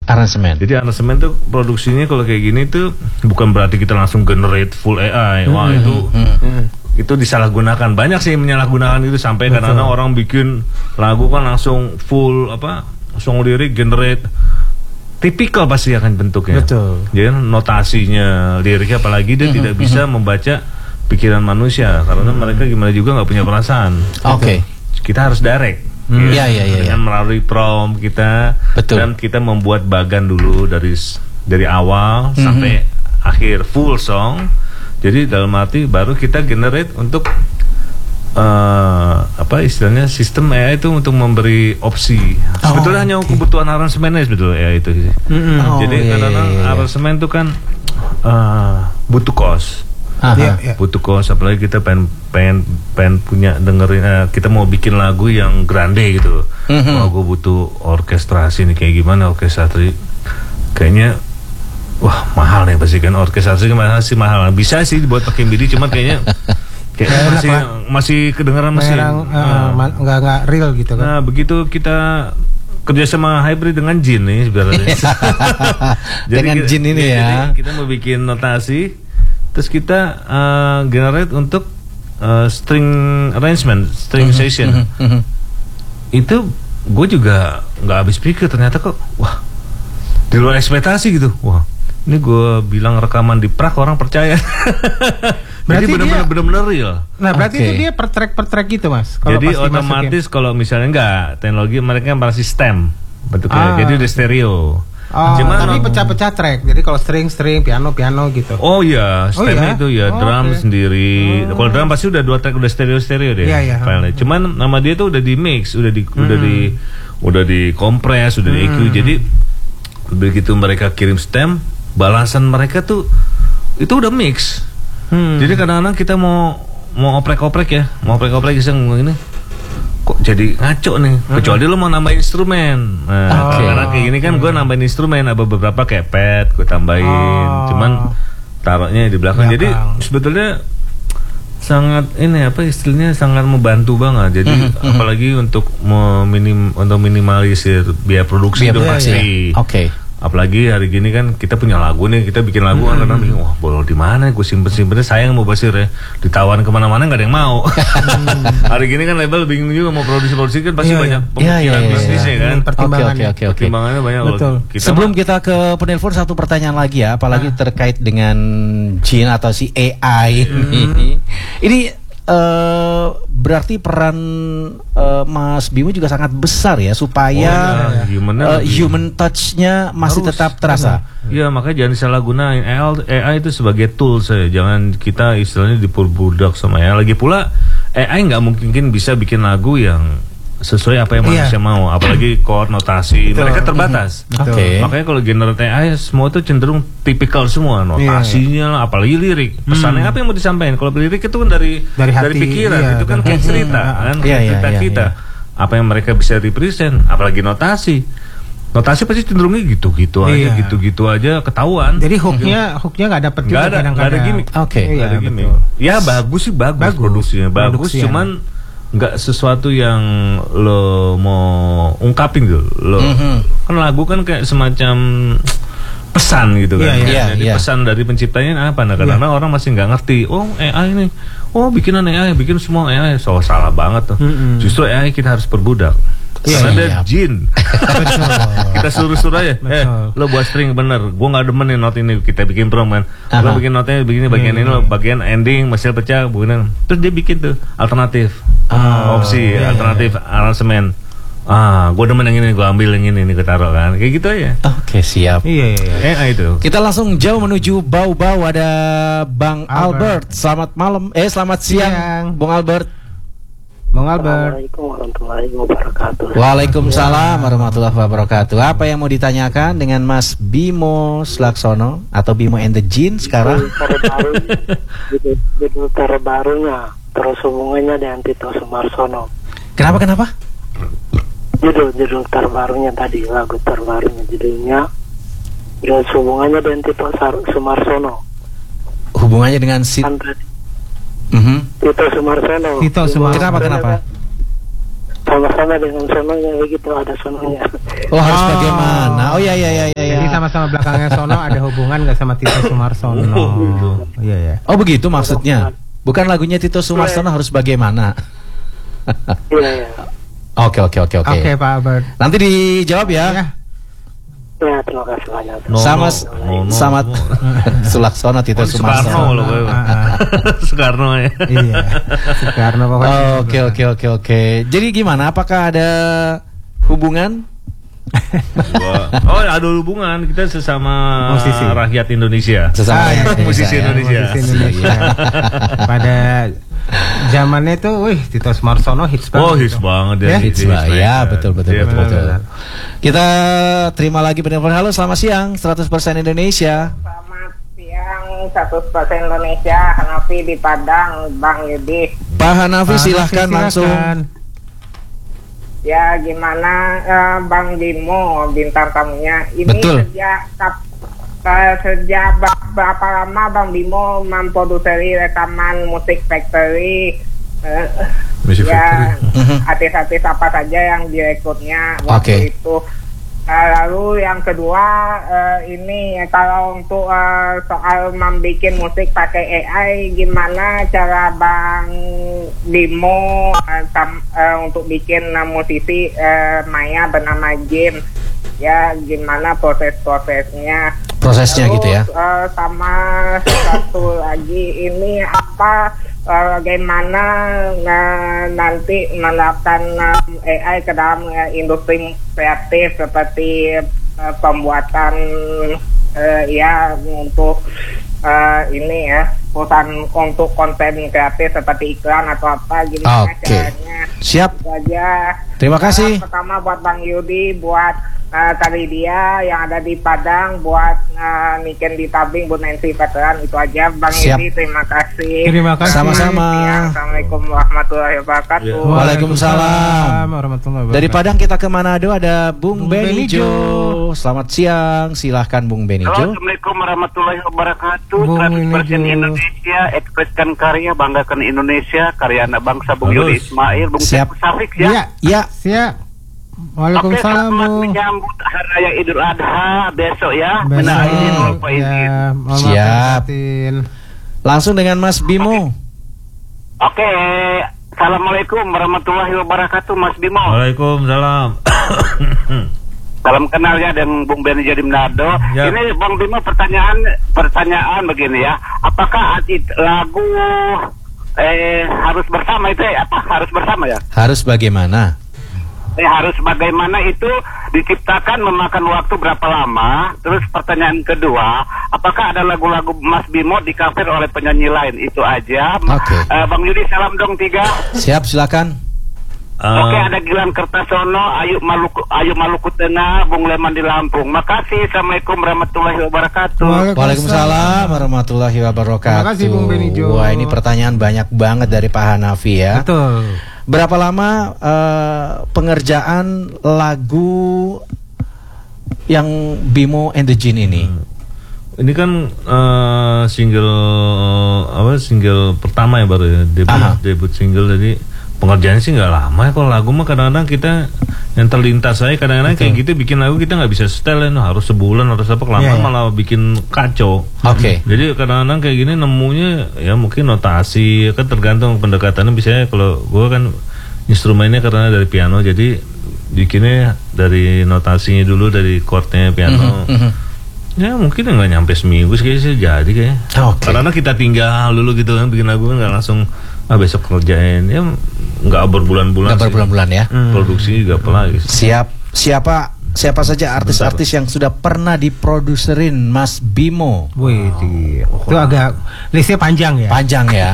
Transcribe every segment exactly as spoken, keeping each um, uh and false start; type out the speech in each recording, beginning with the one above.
Aransemen. Jadi aransemen tuh produksinya kalau kayak gini tuh bukan berarti kita langsung generate full A I. Wah, hmm. itu hmm. itu disalahgunakan. Banyak sih yang menyalahgunakan itu sampai kadang-kadang orang bikin lagu kan langsung full apa song lirik generate tipikal pasti akan bentuknya. Betul. Jadi notasinya liriknya apalagi dia hmm. tidak bisa membaca pikiran manusia karena hmm. mereka gimana juga nggak punya perasaan. Oke. Okay. Kita harus direct. Iya, iya, iya. Dengan melalui prompt kita. Betul. Dan kita membuat bagan dulu dari dari awal mm-hmm. sampai akhir full song. Jadi dalam arti baru kita generate untuk uh, apa istilahnya sistem A I itu untuk memberi opsi. Oh, sebetulnya okay. hanya kebutuhan aransemennya sebetulnya ya itu sih. Mm-hmm. Oh, Jadi iya, kadang-kadang iya, iya. aransemen itu kan uh, butuh cost. Iya, iya. Butuh kos, apalagi kita pengen pengen pengen punya dengerin uh, kita mau bikin lagu yang grande gitu. Mm-hmm. Oh, gue butuh orkestrasi nih kayak gimana orkestrasi? Kayaknya wah mahal nih pasti kan orkestrasi masih mahal. Bisa sih dibuat pakai M I D I cuman kayaknya kayak masih lah. masih kedengaran masih nggak uh, nggak real gitu kan. Nah begitu kita kerjasama hybrid dengan Jin nih sebenarnya. Dengan Jin ini ya. Kita mau bikin notasi. Terus kita uh, generate untuk uh, string arrangement, string mm-hmm, session. Mm-hmm. Itu gue juga nggak habis pikir ternyata kok, wah di luar ekspektasi gitu. Wah ini gue bilang rekaman di Prague orang percaya. Jadi benar-benar benar-benar real. Nah berarti okay. itu dia per track per track gitu mas. Kalo jadi otomatis kalau misalnya enggak teknologi mereka masih stem bentuknya. Ah. Jadi udah stereo. Oh, Cuman tapi pecah-pecah track. Jadi kalau string, string, piano, piano gitu. Oh iya, stemnya oh, iya? itu ya oh, drum okay. sendiri. Oh. Kalau drum pasti udah dua track udah stereo-stereo deh. Iya, iya. Filenya. Cuman nama dia tuh udah di mix, udah di hmm. udah di udah di kompres, udah hmm. di E Q. Jadi begitu mereka kirim stem, balasan mereka tuh itu udah mix. Hmm. Jadi kadang-kadang kita mau mau oprek-oprek ya, mau oprek-oprek iseng ini. Kok jadi ngaco nih, uh-huh. kecuali lo mau nambah instrumen. Nah, okay. karena kayak gini kan gue nambahin instrumen, ada beberapa kayak pad gue tambahin, oh. cuman taruhnya di belakang. Jadi sebetulnya sangat ini apa istilahnya sangat membantu banget. Jadi uh-huh. apalagi untuk meminim untuk minimalisir biaya produksi itu pasti. Ya. Oke. Okay. Apalagi hari gini kan kita punya lagu nih, kita bikin lagu kan kadang bingung, wah bolong di mana? Gue simpen simpennya sayang mau basir ya, ditawarin kemana-mana nggak ada yang mau. Hari gini kan label bingung juga mau produksi-produksi kan pasti iya, banyak iya. pemikiran iya, iya, bisnisnya iya. kan. Pertimbangannya, okay, okay, okay. pertimbangannya banyak. Betul. Kita Sebelum mah, kita ke penelpon satu pertanyaan lagi ya, apalagi ah. terkait dengan Jin atau si A I hmm. ini. Ini Uh, berarti peran uh, Mas Bimo juga sangat besar ya supaya oh, ya. uh, human touch-nya masih harus, tetap terasa. Iya makanya jangan disalahgunain A I itu sebagai tool saya. Jangan kita istilahnya diperbudak sama A I. Lagi pula A I nggak mungkin bisa bikin lagu yang sesuai apa yang manusia iya. mau, apalagi chord, notasi, betul. Mereka terbatas. Oke. Okay. Makanya kalau generate A I semua itu cenderung tipikal semua, notasinya lah, apalagi lirik. Pesannya hmm. apa yang mau disampaikan? Kalau lirik itu kan dari dari, hati, dari pikiran, iya, itu kan kayak cerita, hmm. kan iya, cerita iya, kita. Iya. Apa yang mereka bisa represent, apalagi notasi. Notasi pasti cenderungnya gitu-gitu iya. aja, gitu-gitu aja ketahuan. Jadi hooknya, hooknya nggak dapet juga kadang-kadang. Nggak ada gimmick. Oke. Okay. Nggak ada gimmick. Ya bagus sih bagus, bagus. produksinya, bagus. Produksi, cuman ya. Nggak sesuatu yang lo mau ungkapin gitu lo mm-hmm. kan lagu kan kayak semacam pesan gitu kan yeah, yeah, jadi yeah. pesan dari penciptanya apa nah kadang-kadang yeah. orang masih nggak ngerti oh A I ini oh bikinan A I bikin semua A I so salah banget tuh mm-hmm. justru A I kita harus perbudak yeah, karena yeah. ada jin kita suruh-suruh aja eh lo buat string bener gue nggak demen nih not ini kita bikin prom kan lo bikin notnya begini bagian hmm. ini lo bagian ending masih pecah bukan terus dia bikin tuh alternatif oh, opsi yeah, alternatif yeah. aransemen ah gue demen yang ini gue ambil yang ini nih ketaruh kan kayak gitu aja oke okay, siap iya iya iya eh, itu kita langsung jauh menuju Bau-Bau ada Bang Albert. Albert selamat malam eh selamat siang, siang. Bang Albert Bang Albert. Assalamualaikum warahmatullahi wabarakatuh. Waalaikumsalam warahmatullahi wabarakatuh. Apa yang mau ditanyakan dengan Mas Bimo Slaksono atau Bimo and the Jin sekarang? Judul terbarunya terus hubungannya dengan Tito Sumarsono. Kenapa kenapa? Judul judul terbarunya tadi lagu terbarunya judulnya terus hubungannya dengan Tito Sumarsono. Hubungannya dengan si Mm-hmm. Tito Sumarsono. Tito Sumarsono. Kenapa kenapa? Sama-sama dengan sononya begitu ada sononya. Oh harus oh. bagaimana? Oh ya ya ya ya sama-sama belakangnya Sono ada hubungan nggak sama Tito Sumarsono? Iya ya. Oh begitu maksudnya. Bukan lagunya Tito Sumarsono harus bagaimana? Iya, iya. Oke oke oke oke. Oke Pak Albert. Nanti dijawab ya. Ya. Ya, terima kasih banyak. No, sama no, no, sama no. Sulaksono Tito Oh, Soekarno Sumarsono. loh, Pak. Ah, ah. Soekarno ya. Iya. Soekarno pokoknya. Oh, Oke oke oke oke. Jadi gimana? Apakah ada hubungan? Gua- Oh, ada hubungan kita sesama Musisi. rakyat Indonesia. Sesama Ah, rakyat iya, musisi ya. Indonesia. Musisi Indonesia. Pada zamannya itu, wih Tito Sumarsono hits banget. Oh, hits itu. banget Ya? ya. Hits banget. Ya, betul betul Iya, betul betul. benar. Kita terima lagi penelpon. Halo, selamat siang. seratus persen Indonesia. Selamat siang, seratus persen Indonesia, Hanafi di Padang, Bang Yudi. Pak Hanafi Pak silahkan Hanafi, langsung. silakan. Ya, gimana eh, Bang Bimo, bintang tamunya? Ini Betul. sejak kap- eh, sejak ba- berapa lama Bang Bimo memproduksi rekaman musik factory? Eh, Music ya, Mhm. artis-artis apa saja yang direkrutnya waktu Oke. itu. Nah, lalu yang kedua eh, ini kalau untuk eh, soal membuat musik pakai A I, gimana cara Bang Bimo eh, tam- eh, untuk bikin eh, musisi eh, Maya bernama Jim, ya gimana proses-prosesnya? Prosesnya gitu ya. eh, sama satu lagi ini apa eh, bagaimana eh, nanti menerapkan eh, A I ke dalam eh, industri kreatif seperti eh, pembuatan eh, ya untuk eh, ini ya perusahaan untuk konten kreatif seperti iklan atau apa, gimana Oke. caranya? Siap. Itu aja. Terima kasih. Salam pertama buat Bang Yudi, buat uh, tadi dia yang ada di Padang, buat uh, Niken di Tabing, Bu Nancy Veteran. Itu aja Bang Siap. Yudi, terima kasih. Terima kasih. Sama-sama. Ya, Assalamualaikum warahmatullahi wabarakatuh. Ya. Waalaikumsalam. warahmatullahi wabarakatuh. Dari Padang kita ke Manado ada Bung, Bung Benijo. Benijo. Selamat siang. Silahkan Bung Halo, Benijo. Assalamualaikum warahmatullahi wabarakatuh. Bung seratus persen Benijo. Indonesia, ekspreskan karya, banggakan Indonesia, karya anak bangsa, Bung Halus. Yudi Ismail, Bung Siap. Teguh Safik ya. Iya, Ya. siap. Oke, Waalaikumsalam, selamat Bung. menyambut Hari Raya Idul Adha besok ya. Besok. Benar, izin lupa izin. Ya, mohon maaf Siap. lahir batin. Langsung dengan Mas Bimo. Oke, Assalamualaikum warahmatullahi wabarakatuh, Mas Bimo. Waalaikumsalam. Salam kenal ya dengan Bung Beni Jadi Manado. Ya. Ini Bang Bimo, pertanyaan pertanyaan begini ya. Apakah arti lagu eh harus bersama itu ya? Apa harus bersama ya? Harus bagaimana? Eh, harus bagaimana itu diciptakan memakan waktu berapa lama? Terus pertanyaan kedua, apakah ada lagu-lagu Mas Bimo di cover oleh penyanyi lain? Itu aja. Oke. Eh, Bang Yudi, salam dong tiga. Siap, silakan. Uh, Oke, ada Gilang Kertasono, Ayu Maluku, Ayu Maluku Tengah, Bung Leman di Lampung. Makasih. Assalamualaikum warahmatullahi wabarakatuh. Waalaikumsalam warahmatullahi wabarakatuh. Terima kasih, Bung Benijo. Wah, ini pertanyaan banyak banget dari Pak Hanafi ya. Betul. Berapa lama eh, pengerjaan lagu yang Bimo and the Jin ini? Ini kan eh, single apa single pertama ya baru ya debut Aha. debut single, jadi pengerjaannya sih nggak lama ya. Kalau lagu mah kadang-kadang kita yang terlintas saya kadang-kadang kayak gitu bikin lagu kita nggak bisa setel ya, harus sebulan harus apa, kelamaan Iya, iya. malah bikin kacau. Oke. Jadi kadang-kadang kayak gini nemunya ya mungkin notasi kan tergantung pendekatannya. Biasanya kalau gue kan instrumennya karena dari piano, jadi bikinnya dari notasinya dulu, dari chordnya piano. Mhm. Ya mungkin nggak nyampe seminggu sih kayaknya jadi kayaknya. Oke. Karena kita tinggal dulu gitu kan bikin lagu kan nggak langsung ah besok kerjain, ya nggak berbulan-bulan. Nggak sih. berbulan-bulan ya. Hmm. Produksi juga apalagi. Siap. Siapa siapa saja artis-artis yang sudah pernah diproduserin Mas Bimo? Wih, di- itu agak listnya panjang ya. Panjang ya.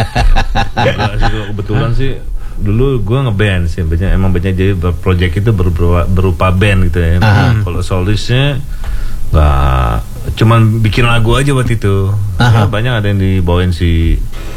Enggak sih, kalau kebetulan sih dulu gue ngeband sih, banyak emang banyak, jadi project itu berupa, berupa band gitu ya. Aha. Kalau solisnya nggak, cuman bikin lagu aja waktu itu. Aha. Ya, banyak ada yang dibawain si,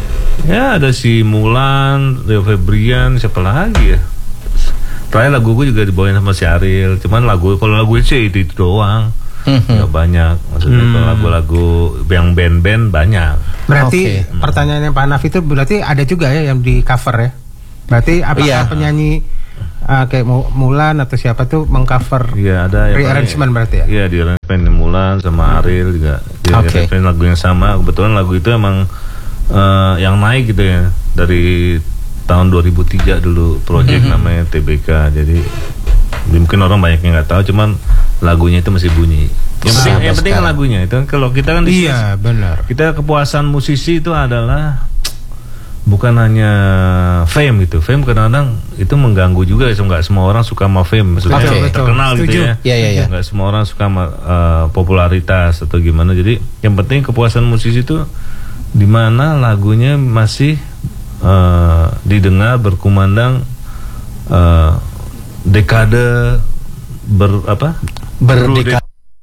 ya ada si Mulan, Rio Febrian, siapa lagi ya. Terakhir lagu gue juga dibawain sama si Ariel. Cuman lagu, kalau lagu sih itu, itu doang. Nggak banyak. Maksudnya Hmm. kalau lagu-lagu yang band-band banyak. Berarti Oke. pertanyaannya Pak Naf itu berarti ada juga ya yang di cover ya. Berarti apakah Iya. penyanyi uh, kayak Mulan atau siapa tuh mengcover. Iya, ada yang rearrangement berarti ya? Iya, di arrangement Mulan sama Ariel juga. Di Oke. arrangement lagu yang sama. Kebetulan lagu itu emang uh, yang naik gitu ya. Dari tahun dua ribu tiga dulu project mm-hmm. namanya T B K. Jadi mungkin orang banyak yang nggak tahu, cuman lagunya itu masih bunyi. Yang penting, yang penting kan lagunya itu. Kalau kita kan di iya benar. Kita kepuasan musisi itu adalah bukan hanya fame gitu. Fame kadang-kadang itu mengganggu juga. Nggak semua orang suka sama fame. Maksudnya okay. terkenal Setuju. gitu ya. Ya, ya, ya. Nggak semua orang suka sama uh, popularitas atau gimana. Jadi yang penting kepuasan musisi itu di mana lagunya masih uh, didengar, berkumandang uh, dekade ber apa? Berdekade.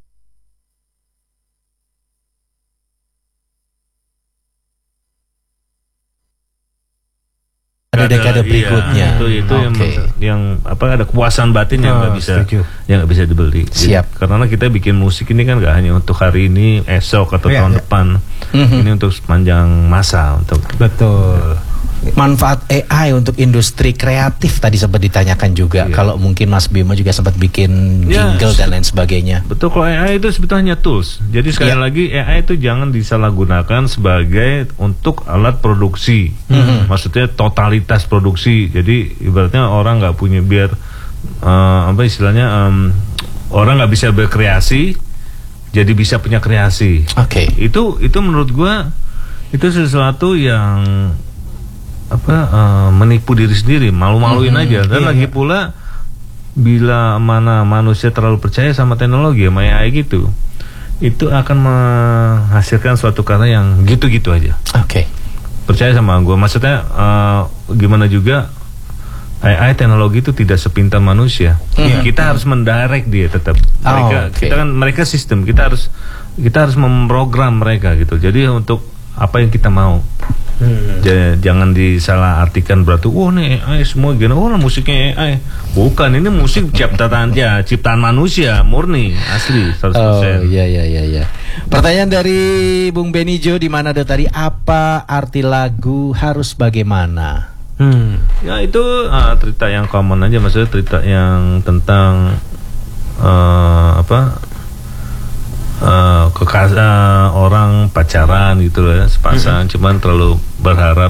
Ada dekade berikutnya. Iya, itu itu okay. yang yang apa ada kepuasan batin yang nggak oh, bisa setuju. yang nggak bisa dibeli. Siap. Jadi, karena kita bikin musik ini kan nggak hanya untuk hari ini, esok atau iya, tahun iya. depan. Mm-hmm. Ini untuk sepanjang masa untuk betul. Manfaat A I untuk industri kreatif tadi sempat ditanyakan juga. Iya. Kalau mungkin Mas Bimo juga sempat bikin Ya, jingle dan lain sebagainya. betul, kalau A I itu sebetulnya tools. Jadi sekali Ya. lagi A I itu jangan disalahgunakan sebagai untuk alat produksi. Mhm. Maksudnya totalitas produksi. Jadi ibaratnya orang nggak punya biar uh, apa istilahnya um, orang nggak bisa berkreasi, jadi bisa punya kreasi. Oke. Itu itu menurut gua itu sesuatu yang apa uh, menipu diri sendiri, malu-maluin Mhm, aja. Dan iya, lagi iya. pula bila mana manusia terlalu percaya sama teknologi sama A I gitu, itu akan menghasilkan suatu karya yang gitu-gitu aja. Oke. Percaya sama gua, maksudnya uh, gimana juga A I teknologi itu tidak sepintar manusia. Mhm. Kita harus mendirect dia tetap. Oh, Mereka oke. kita kan mereka sistem, kita harus kita harus memprogram mereka gitu. Jadi untuk apa yang kita mau. Hmm. J- jangan disalahartikan berarti wah nih A I semua gini, oh musiknya A I. Bukan, ini musik ciptaan ya, ciptaan manusia murni asli seratus persen. Oh iya iya iya iya. Pertanyaan dari Bung Benijo di mana ada tadi, apa arti lagu harus bagaimana? Hmm. Ya itu uh, cerita yang common aja, maksudnya cerita yang tentang uh, apa uh, kekas uh, orang pacaran gitu loh ya, sepasang, mm-hmm. cuman terlalu berharap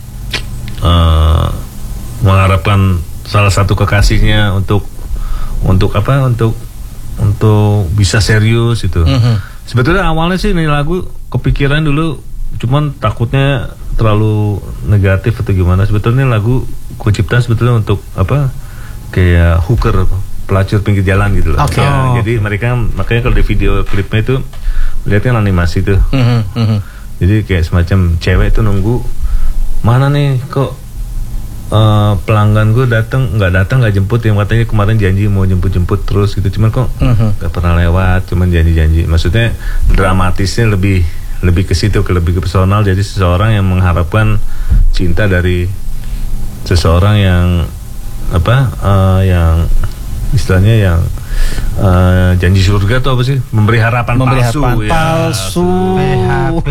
uh, mengharapkan salah satu kekasihnya untuk untuk apa untuk untuk bisa serius itu. Mm-hmm. Sebetulnya awalnya sih ini lagu kepikiran dulu, cuman takutnya terlalu negatif atau gimana. Sebetulnya lagu kuciptaan sebetulnya untuk apa kayak hooker, pelacur pinggir jalan gitu loh. Oke. Ya, Oh, jadi mereka makanya kalau di video klipnya itu lihatnya animasi tuh. Mhm, mhm. Jadi kayak semacam cewek itu nunggu mana nih kok uh, pelanggan gue datang nggak datang nggak jemput, yang katanya kemarin janji mau jemput-jemput terus gitu, cuman kok Mhm. nggak pernah lewat, cuman janji-janji. Maksudnya dramatisnya lebih lebih ke situ, ke lebih ke personal. Jadi seseorang yang mengharapkan cinta dari seseorang yang apa uh, yang istilahnya yang uh, janji surga tuh apa sih, memberi harapan Memberi palsu harapan ya. palsu. P H P.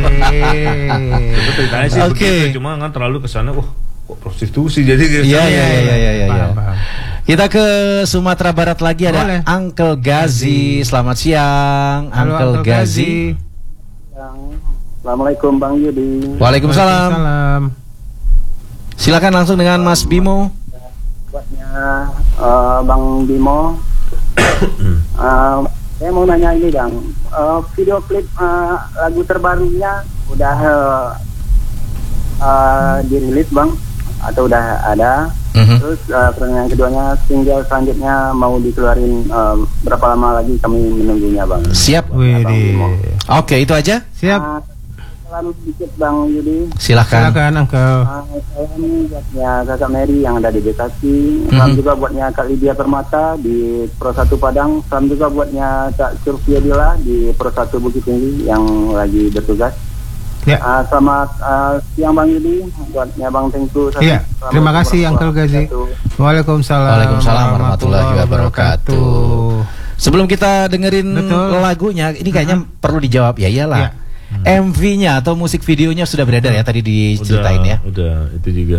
Itu ceritanya sih Oke. begitu, cuma kan terlalu kesana, wah kok prostitusi jadi gitu. Iya iya iya iya iya. Ya. Paham, paham. Kita ke Sumatera Barat lagi, ada Boleh. Uncle Gazi. Selamat siang, Halo, Uncle, Uncle Gazi. Gazi. Assalamualaikum Bang Yudi. Waalaikumsalam. Waalaikumsalam. Silakan langsung dengan Mas Bimo. Buatnya eh, Bang Bimo. Eh, saya mau nanya ini Bang, Eh, video klip eh, lagu terbarunya udah eh, eh, dirilis Bang atau udah ada? Mhm. Terus eh, pertanyaan keduanya, single selanjutnya mau dikeluarin eh, berapa lama lagi kami menunggunya Bang? Siap. Wih, Oke, itu aja. siap. Eh, salam dikit Bang Yudi. Silakan. Silakan Uncle. Uh, salam buatnya Kakak Mary yang ada di Bekasi. Salam Mhm. juga buatnya Kak Lydia Permata di Pro satu Padang. Salam juga buatnya Kak Survia Dila di Pro satu Bukit Tinggi yang lagi bertugas. Ya. Uh, selamat uh, siang Bang Yudi, buatnya Bang Tengku. Iya, terima kasih Uncle Gazi. Waalaikumsalam. Waalaikumsalam warahmatullahi wabarakatuh. Sebelum kita dengerin Betul. lagunya, ini kayaknya perlu dijawab ya iyalah. Iya. M V-nya atau musik videonya sudah beredar ya tadi diceritain udah, ya. Udah, itu juga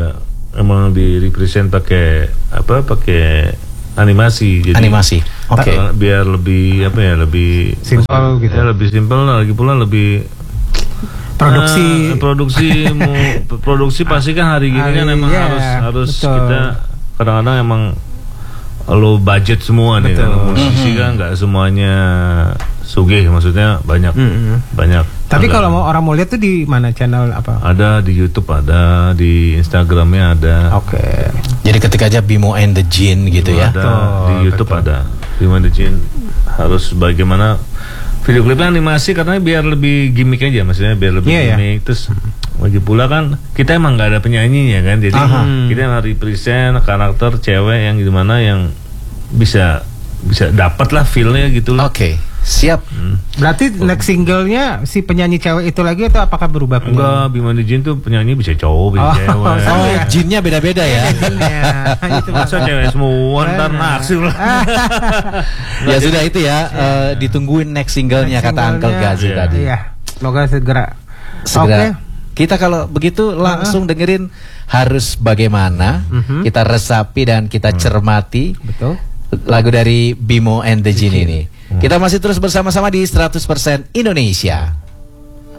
emang di represent pakai apa? Pakai animasi. Jadi Animasi. Oke. uh, biar lebih apa ya? Lebih Simple gitu. Ya, lebih simpel, lagi pula lebih Produksi. uh, produksi mau produksi pasti kan hari gini kan Hari- emang ya, harus harus betul. kita kadang-kadang emang low budget semua nih Betul. kan musisi kan nggak semuanya sugih, maksudnya banyak Mm-mm. banyak. Tapi Ada- kalau mau orang mau lihat tuh di mana channel apa? ada di YouTube, ada di Instagramnya ada. Oke. Jadi ketika aja Bimo and the Jin gitu ya. Ada Betul, di YouTube betul. ada. Gimana Jin harus bagaimana video klipnya animasi karena biar lebih gimmick aja, maksudnya biar lebih Iya, ya. gimmick. Terus lagi pula kan kita emang nggak ada penyanyinya kan, jadi Aha. kita emang represent karakter cewek yang gimana yang bisa bisa dapat lah feelnya gitu loh. Oke, siap. Berarti next singlenya si penyanyi cewek itu lagi atau apakah berubah penyanyi? Enggak, Bima the Jin tuh penyanyi bisa cowok, bisa Oh, cewek. sama Oh, ya? jinnya beda-beda ya. Itu Masa cewek semua ntar naksir lah. Ya sudah itu ya, eh, ditungguin next singlenya kata Uncle Gazi Iya. tadi. Iya. Semoga segera. Segera. Oke. Kita kalau begitu langsung dengerin harus bagaimana. Mhm. Kita resapi dan kita cermati Betul. lagu dari Bimo and the Jin ini. Kita masih terus bersama-sama di seratus persen Indonesia.